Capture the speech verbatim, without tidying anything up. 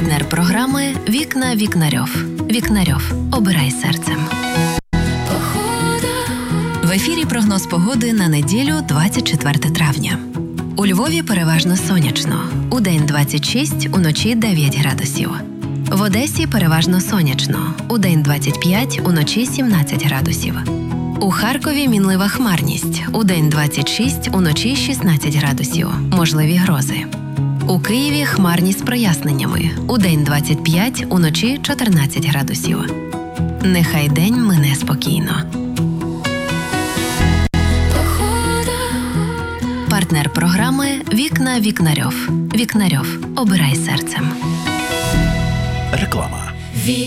Партнер програми «Вікна Вікнарьов». Вікнарьов. Обирай серцем. В ефірі прогноз погоди на неділю, двадцять четверте травня. У Львові переважно сонячно. Удень двадцять шість, уночі дев'ять градусів. В Одесі переважно сонячно. Удень двадцять п'ять, уночі сімнадцять градусів. У Харкові мінлива хмарність. Удень двадцять шість, уночі шістнадцять градусів. Можливі грози. У Києві хмарність з проясненнями. Удень двадцять п'ять, уночі чотирнадцять градусів. Нехай день мине спокійно. Партнер програми «Вікна Вікнарьов». Вікнарьов. Обирай серцем. Реклама.